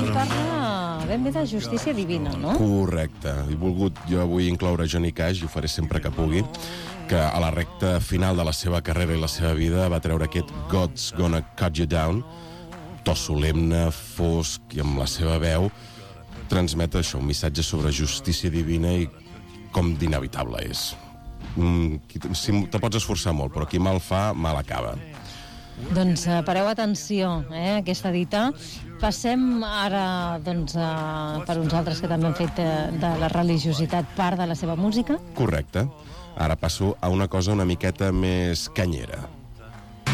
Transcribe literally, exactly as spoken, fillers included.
ell parla ben bé de justícia divina, no? Correcte. He volgut jo avui incloure Johnny Cash, i ho faré sempre que pugui, que a la recta final de la seva carrera i la seva vida va treure aquest God's Gonna Cut You Down, to solemne, fosc, i amb la seva veu transmet això, un missatge sobre justícia divina i com d'inevitable és. Mm, si te pots esforçar molt, però qui mal fa, mal acaba. Doncs eh, pareu atenció, eh, aquesta dita. Passem ara doncs, a, per uns altres que també han fet de, de la religiositat part de la seva música. Correcte. Ara passo a una cosa una miqueta més canyera.